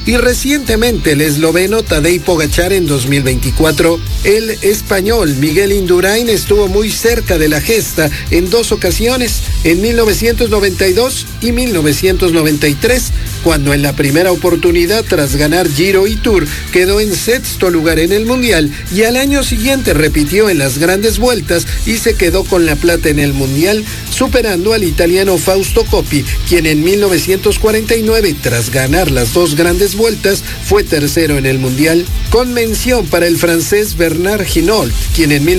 y recientemente el esloveno Tadej Pogačar en 2024. El español Miguel Indurain estuvo muy cerca de la gesta en 2 ocasiones, en 1992 y 1993, cuando en la primera oportunidad tras ganar Giro y Tour quedó en 6º lugar en el Mundial, y al año siguiente repitió en las grandes vueltas y se quedó con la plata en el Mundial, superando al italiano Fausto Coppi, quien en 1949, tras ganar las 2 grandes vueltas, fue tercero en el Mundial. Con mención para el francés Bernard Hinault, quien en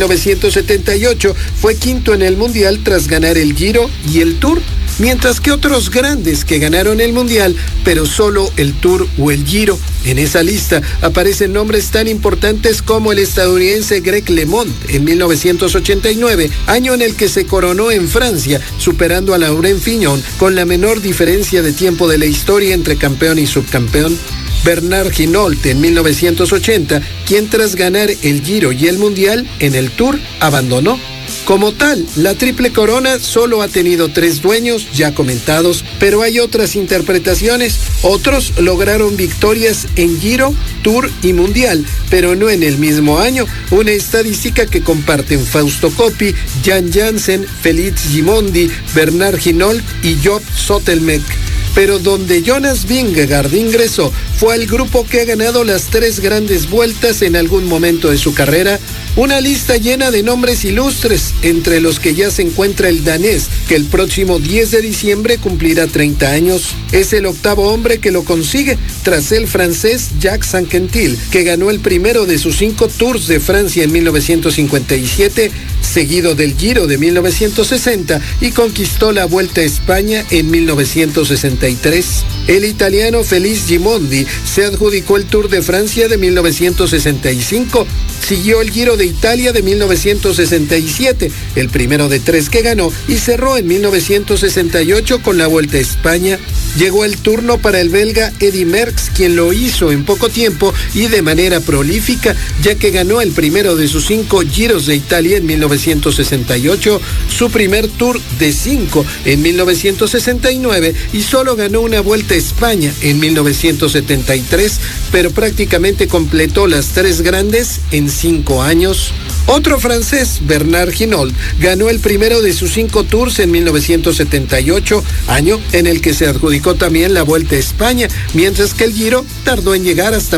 1978 fue quinto en el Mundial tras ganar el Giro y el Tour, mientras que otros grandes que ganaron el Mundial, pero solo el Tour o el Giro. En esa lista aparecen nombres tan importantes como el estadounidense Greg LeMond en 1989, año en el que se coronó en Francia, superando a Laurent Fignon con la menor diferencia de tiempo de la historia entre campeón y subcampeón. Bernard Hinault en 1980, quien tras ganar el Giro y el Mundial, en el Tour abandonó. Como tal, la triple corona solo ha tenido 3 dueños ya comentados, pero hay otras interpretaciones. Otros lograron victorias en Giro, Tour y Mundial, pero no en el mismo año, una estadística que comparten Fausto Coppi, Jan Janssen, Félix Gimondi, Bernard Hinault y Job Zoetemelk. Pero donde Jonas Vingegaard ingresó fue al grupo que ha ganado las 3 grandes vueltas en algún momento de su carrera, una lista llena de nombres ilustres, entre los que ya se encuentra el danés, que el próximo 10 de diciembre cumplirá 30 años. Es el 8º hombre que lo consigue, tras el francés Jacques Anquetil, que ganó el primero de sus 5 Tours de Francia en 1957, seguido del Giro de 1960, y conquistó la Vuelta a España en 1963. El italiano Félix Gimondi se adjudicó el Tour de Francia de 1965, siguió el Giro de Italia de 1967, el primero de 3 que ganó, y cerró en 1968 con la Vuelta a España. Llegó el turno para el belga Eddy Merckx, quien lo hizo en poco tiempo y de manera prolífica, ya que ganó el primero de sus 5 Giros de Italia en 1968, su primer Tour de 5 en 1969 y solo ganó una Vuelta a España en 1973, pero prácticamente completó las 3 grandes en 5 años. Otro francés, Bernard Hinault, ganó el primero de sus 5 Tours en 1978, año en el que se adjudicó también la Vuelta a España, mientras que el Giro tardó en llegar hasta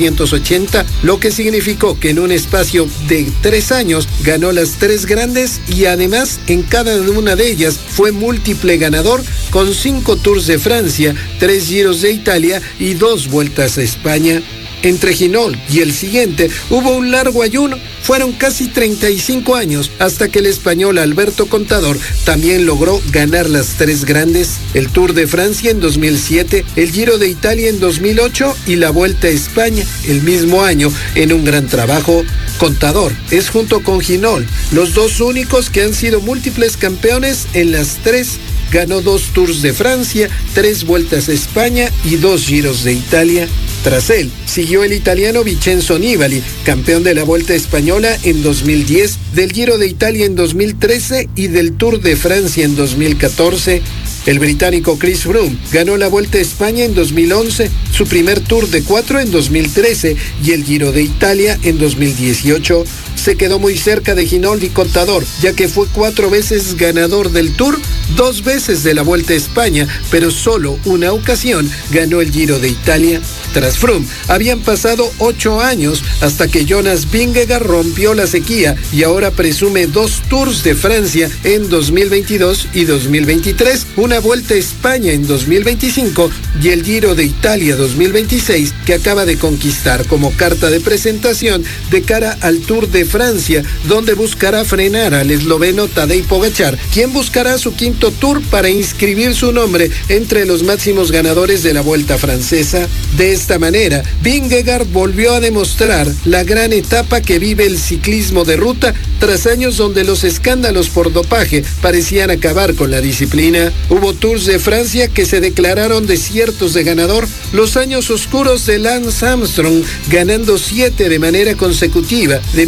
1980, lo que significó que en un espacio de 3 años ganó las 3 grandes y además en cada una de ellas fue múltiple ganador, con 5 Tours de Francia, 3 Giros de Italia y 2 Vueltas a España. Entre Hinault y el siguiente hubo un largo ayuno, fueron casi 35 años hasta que el español Alberto Contador también logró ganar las 3 grandes, el Tour de Francia en 2007, el Giro de Italia en 2008 y la Vuelta a España el mismo año en un gran trabajo. Contador es junto con Hinault los 2 únicos que han sido múltiples campeones en las 3. Ganó 2 Tours de Francia, 3 Vueltas a España y 2 Giros de Italia. Tras él, siguió el italiano Vincenzo Nibali, campeón de la Vuelta Española en 2010, del Giro de Italia en 2013 y del Tour de Francia en 2014. El británico Chris Froome ganó la Vuelta a España en 2011, su primer Tour de 4 en 2013 y el Giro de Italia en 2018. Se quedó muy cerca de Hinault y Contador, ya que fue 4 veces ganador del Tour, 2 veces de la Vuelta a España, pero solo una ocasión ganó el Giro de Italia. Tras Froome, habían pasado 8 años hasta que Jonas Vingegaard rompió la sequía y ahora presume 2 Tours de Francia en 2022 y 2023, una Vuelta a España en 2025 y el Giro de Italia 2026, que acaba de conquistar como carta de presentación de cara al Tour de Francia, donde buscará frenar al esloveno Tadej Pogačar, quien buscará su 5º Tour para inscribir su nombre entre los máximos ganadores de la Vuelta francesa. De esta manera, Vingegaard volvió a demostrar la gran etapa que vive el ciclismo de ruta tras años donde los escándalos por dopaje parecían acabar con la disciplina. Hubo Tours de Francia que se declararon desiertos de ganador, los años oscuros de Lance Armstrong, ganando 7 de manera consecutiva de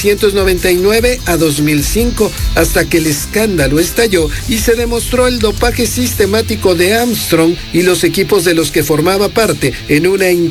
1999 a 2005, hasta que el escándalo estalló y se demostró el dopaje sistemático de Armstrong y los equipos de los que formaba parte en una